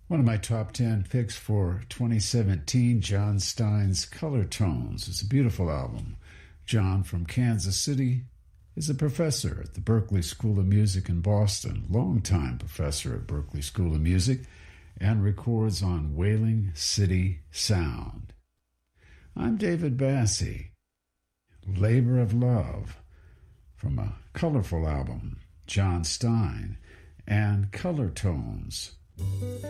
One of my top 10 picks for 2017, John Stein's Color Tones. It's a beautiful album. John from Kansas City is a professor at the Berklee School of Music in Boston, longtime professor at Berklee School of Music, and records on Whaling City Sound. I'm David Bassie. Labor of Love, from a colorful album, John Stein, and Color Tones.